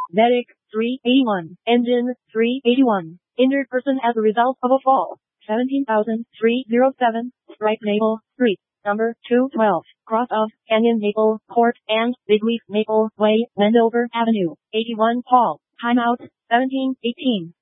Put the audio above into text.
Medic, 381. Engine, 381. Injured person as a result of a fall, 17,307. Stripe Maple Street, number 212, cross of Canyon Maple Court and Big Leaf Maple Way, Wendover Avenue, 81 Paul. Timeout, 17:18.